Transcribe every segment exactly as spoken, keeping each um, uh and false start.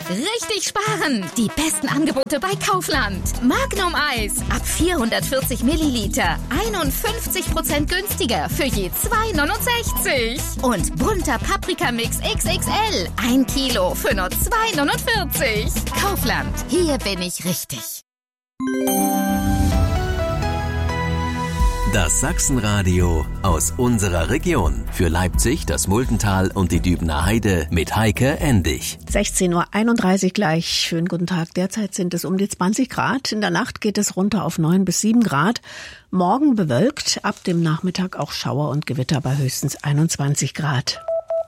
Richtig sparen! Die besten Angebote bei Kaufland. Magnum Eis ab vierhundertvierzig Milliliter. einundfünfzig Prozent günstiger für je zwei neunundsechzig. Und bunter Paprikamix X X L. Ein Kilo für nur zwei neunundvierzig. Kaufland. Hier bin ich richtig. Das Sachsenradio aus unserer Region. Für Leipzig, das Muldental und die Dübener Heide mit Heike Endig. sechzehn Uhr einunddreißig gleich. Schönen guten Tag. Derzeit sind es um die zwanzig Grad. In der Nacht geht es runter auf neun bis sieben Grad. Morgen bewölkt, ab dem Nachmittag auch Schauer und Gewitter bei höchstens einundzwanzig Grad.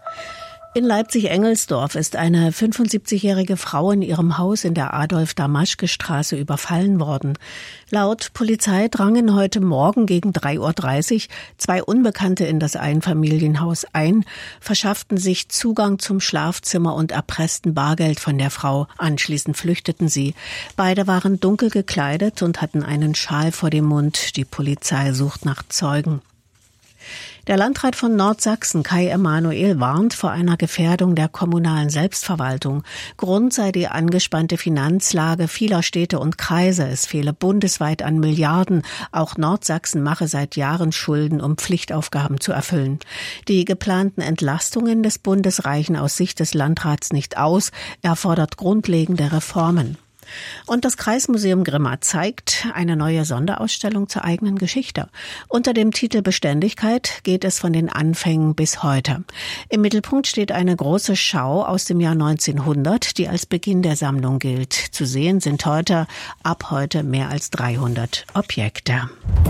In Leipzig-Engelsdorf ist eine fünfundsiebzigjährige Frau in ihrem Haus in der Adolf-Damaschke-Straße überfallen worden. Laut Polizei drangen heute Morgen gegen drei Uhr dreißig zwei Unbekannte in das Einfamilienhaus ein, verschafften sich Zugang zum Schlafzimmer und erpressten Bargeld von der Frau. Anschließend flüchteten sie. Beide waren dunkel gekleidet und hatten einen Schal vor dem Mund. Die Polizei sucht nach Zeugen. Der Landrat von Nordsachsen, Kai Emanuel, warnt vor einer Gefährdung der kommunalen Selbstverwaltung. Grund sei die angespannte Finanzlage vieler Städte und Kreise. Es fehle bundesweit an Milliarden. Auch Nordsachsen mache seit Jahren Schulden, um Pflichtaufgaben zu erfüllen. Die geplanten Entlastungen des Bundes reichen aus Sicht des Landrats nicht aus. Er fordert grundlegende Reformen. Und das Kreismuseum Grimma zeigt eine neue Sonderausstellung zur eigenen Geschichte. Unter dem Titel Beständigkeit geht es von den Anfängen bis heute. Im Mittelpunkt steht eine große Schau aus dem Jahr neunzehnhundert, die als Beginn der Sammlung gilt. Zu sehen sind heute, ab heute mehr als dreihundert Objekte.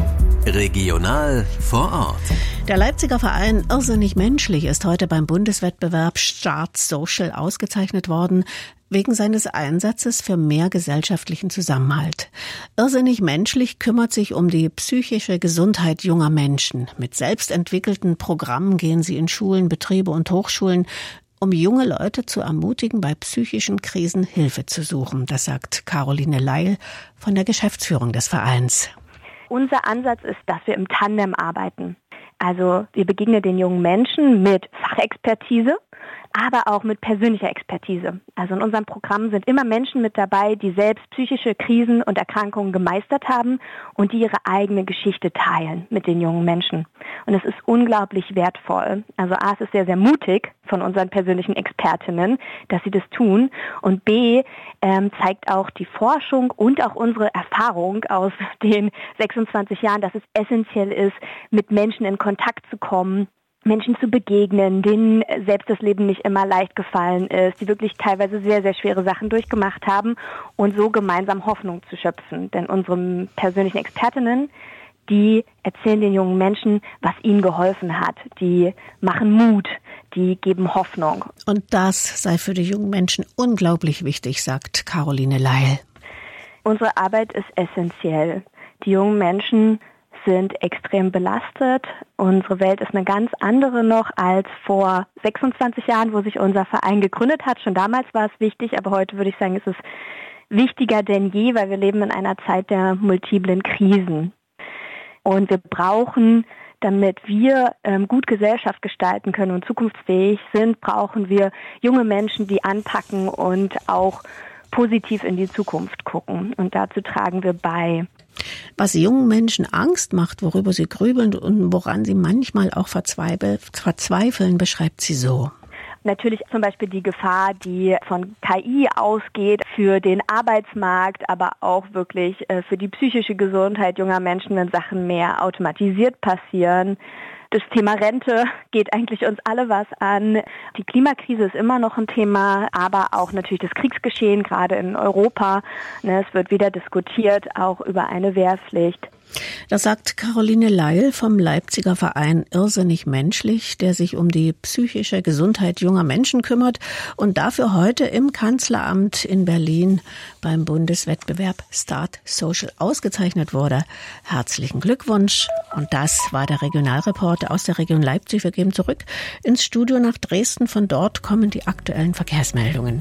Regional vor Ort. Der Leipziger Verein Irrsinnig Menschlich ist heute beim Bundeswettbewerb Start Social ausgezeichnet worden, wegen seines Einsatzes für mehr gesellschaftlichen Zusammenhalt. Irrsinnig Menschlich kümmert sich um die psychische Gesundheit junger Menschen. Mit selbstentwickelten Programmen gehen sie in Schulen, Betriebe und Hochschulen, um junge Leute zu ermutigen, bei psychischen Krisen Hilfe zu suchen. Das sagt Caroline Leil von der Geschäftsführung des Vereins. Unser Ansatz ist, dass wir im Tandem arbeiten. Also wir begegnen den jungen Menschen mit Fachexpertise, aber auch mit persönlicher Expertise. Also in unserem Programm sind immer Menschen mit dabei, die selbst psychische Krisen und Erkrankungen gemeistert haben und die ihre eigene Geschichte teilen mit den jungen Menschen. Und es ist unglaublich wertvoll. Also A, es ist sehr, sehr mutig von unseren persönlichen Expertinnen, dass sie das tun. Und B, ähm, zeigt auch die Forschung und auch unsere Erfahrung aus den sechsundzwanzig Jahren, dass es essentiell ist, mit Menschen in Kontakt zu kommen, Menschen zu begegnen, denen selbst das Leben nicht immer leicht gefallen ist, die wirklich teilweise sehr, sehr schwere Sachen durchgemacht haben und so gemeinsam Hoffnung zu schöpfen. Denn unsere persönlichen Expertinnen, die erzählen den jungen Menschen, was ihnen geholfen hat. Die machen Mut, die geben Hoffnung. Und das sei für die jungen Menschen unglaublich wichtig, sagt Caroline Leil. Unsere Arbeit ist essentiell. Die jungen Menschen sind extrem belastet. Unsere Welt ist eine ganz andere noch als vor sechsundzwanzig Jahren, wo sich unser Verein gegründet hat. Schon damals war es wichtig, aber heute würde ich sagen, ist es wichtiger denn je, weil wir leben in einer Zeit der multiplen Krisen. Und wir brauchen, damit wir ähm, gut Gesellschaft gestalten können und zukunftsfähig sind, brauchen wir junge Menschen, die anpacken und auch positiv in die Zukunft gucken. Und dazu tragen wir bei. Was jungen Menschen Angst macht, worüber sie grübeln und woran sie manchmal auch verzweifeln, beschreibt sie so. Natürlich zum Beispiel die Gefahr, die von K I ausgeht für den Arbeitsmarkt, aber auch wirklich für die psychische Gesundheit junger Menschen, wenn Sachen mehr automatisiert passieren. Das Thema Rente geht eigentlich uns alle was an. Die Klimakrise ist immer noch ein Thema, aber auch natürlich das Kriegsgeschehen, gerade in Europa. Es wird wieder diskutiert, auch über eine Wehrpflicht. Das sagt Caroline Leil vom Leipziger Verein Irrsinnig Menschlich, der sich um die psychische Gesundheit junger Menschen kümmert und dafür heute im Kanzleramt in Berlin beim Bundeswettbewerb Start Social ausgezeichnet wurde. Herzlichen Glückwunsch. Und das war der Regionalreport aus der Region Leipzig. Wir gehen zurück ins Studio nach Dresden. Von dort kommen die aktuellen Verkehrsmeldungen.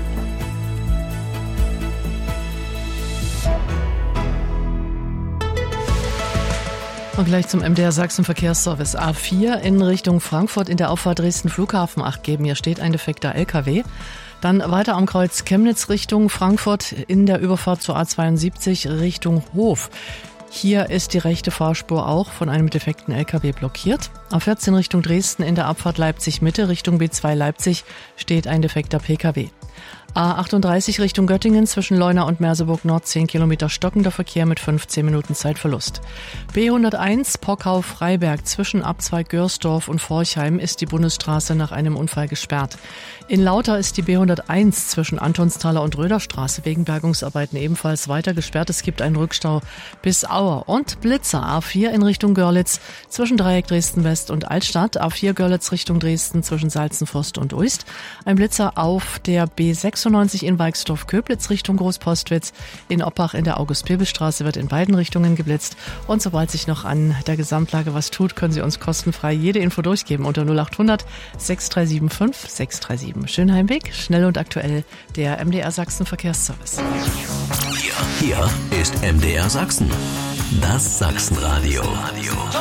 Und gleich zum M D R Sachsen Verkehrsservice. A vier in Richtung Frankfurt in der Auffahrt Dresden Flughafen. Acht geben, hier steht ein defekter L K W. Dann weiter am Kreuz Chemnitz Richtung Frankfurt in der Überfahrt zur A zweiundsiebzig Richtung Hof. Hier ist die rechte Fahrspur auch von einem defekten L K W blockiert. A vierzehn Richtung Dresden in der Abfahrt Leipzig Mitte Richtung B zwei Leipzig steht ein defekter P K W. A achtunddreißig Richtung Göttingen zwischen Leuna und Merseburg Nord zehn Kilometer stockender Verkehr mit fünfzehn Minuten Zeitverlust. B hunderteins Pockau-Freiberg zwischen Abzweig Görsdorf und Forchheim ist die Bundesstraße nach einem Unfall gesperrt. In Lauter ist die B hunderteins zwischen Antonsthaler und Röderstraße wegen Bergungsarbeiten ebenfalls weiter gesperrt. Es gibt einen Rückstau bis Auer. Und Blitzer A vier in Richtung Görlitz zwischen Dreieck Dresden West und Altstadt. A vier Görlitz Richtung Dresden zwischen Salzenforst und Uist. Ein Blitzer auf der B sechsundneunzig in Weixdorf-Köblitz Richtung Großpostwitz. In Oppach in der August-Pebel-Straße wird in beiden Richtungen geblitzt. Und sobald sich noch an der Gesamtlage was tut, können Sie uns kostenfrei jede Info durchgeben unter null achthundert sechs drei sieben fünf sechs drei sieben. Schönen Heimweg, schnell und aktuell, der M D R Sachsen Verkehrsservice. Hier, hier ist M D R Sachsen. Das Sachsenradio.